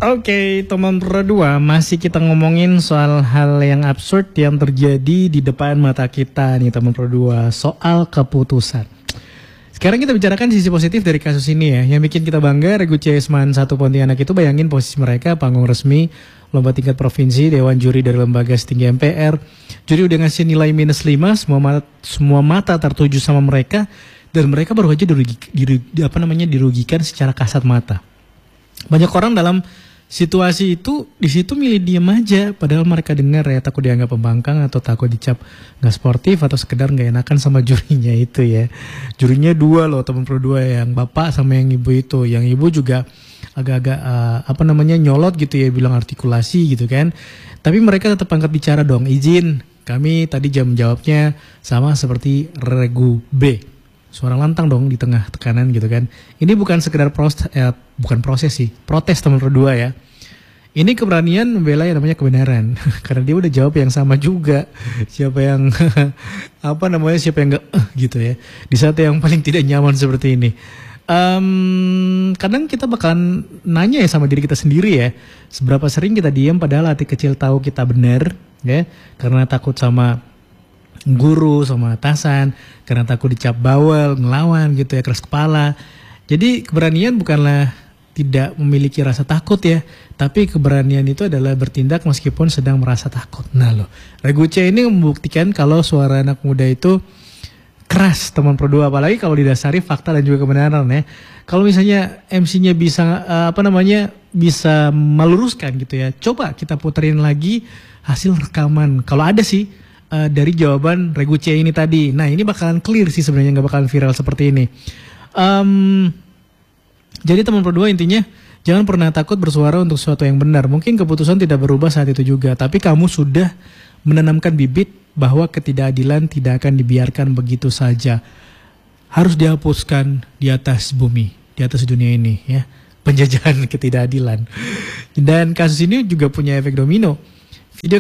Oke, teman berdua, masih kita ngomongin soal hal yang absurd yang terjadi di depan mata kita nih teman berdua, soal keputusan. Sekarang kita bicarakan sisi positif dari kasus ini ya. Yang bikin kita bangga, Regu Cisman 1 Pontianak itu bayangin posisi mereka, panggung resmi, lomba tingkat provinsi, dewan juri dari lembaga setinggi MPR. Juri udah ngasih nilai -5, semua mata tertuju sama mereka, dan mereka baru aja dirugikan secara kasat mata. Banyak orang dalam situasi itu di situ milih diem aja, padahal mereka dengar ya takut dianggap pembangkang atau takut dicap nggak sportif atau sekedar nggak enakan sama jurinya itu ya. Jurinya 2 loh teman pro 2, yang bapak sama yang ibu itu. Yang ibu juga agak-agak nyolot gitu ya, bilang artikulasi gitu kan. Tapi mereka tetap angkat bicara dong, izin kami tadi jam jawabnya sama seperti Regu B. Suara lantang dong di tengah tekanan gitu kan. Ini bukan sekedar protes teman berdua ya. Ini keberanian membela yang namanya kebenaran. Karena dia udah jawab yang sama juga. Siapa yang siapa yang enggak gitu ya. Di saat yang paling tidak nyaman seperti ini. Kadang kita bakalan nanya ya sama diri kita sendiri ya. Seberapa sering kita diam padahal hati kecil tahu kita benar ya. Karena takut sama guru, sama atasan, karena takut dicap bawel, ngelawan gitu ya, keras kepala. Jadi keberanian bukanlah tidak memiliki rasa takut ya, tapi keberanian itu adalah bertindak meskipun sedang merasa takut. Nah loh, Regu C ini membuktikan kalau suara anak muda itu keras teman pro 2, apalagi kalau didasari fakta dan juga kebenaran ya. Kalau misalnya MC-nya bisa bisa meluruskan gitu ya, coba kita puterin lagi hasil rekaman. Kalau ada sih dari jawaban Regu C ini tadi. Nah ini bakalan clear sih sebenarnya, nggak bakalan viral seperti ini. Jadi teman berdua intinya jangan pernah takut bersuara untuk sesuatu yang benar. Mungkin keputusan tidak berubah saat itu juga, tapi kamu sudah menanamkan bibit bahwa ketidakadilan tidak akan dibiarkan begitu saja. Harus dihapuskan di atas bumi, di atas dunia ini ya. Penjajahan ketidakadilan. Dan kasus ini juga punya efek domino. Video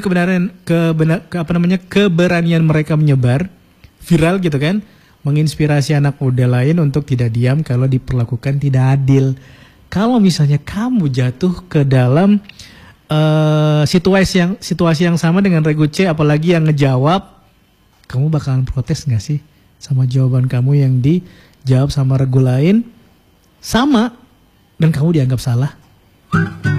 keberanian mereka menyebar viral gitu kan, menginspirasi anak muda lain untuk tidak diam kalau diperlakukan tidak adil. Kalau misalnya kamu jatuh ke dalam situasi yang sama dengan Regu C, apalagi yang ngejawab, kamu bakalan protes nggak sih sama jawaban kamu yang dijawab sama Regu lain sama dan kamu dianggap salah?